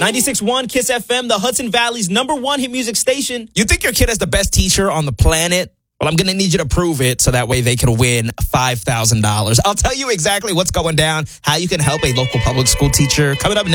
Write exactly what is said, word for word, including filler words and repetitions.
ninety-six point one Kiss F M, the Hudson Valley's number one hit music station. You think your kid has the best teacher on the planet? Well, I'm going to need you to prove it so that way they can win five thousand dollars. I'll tell you exactly what's going down, how you can help a local public school teacher. Coming up next.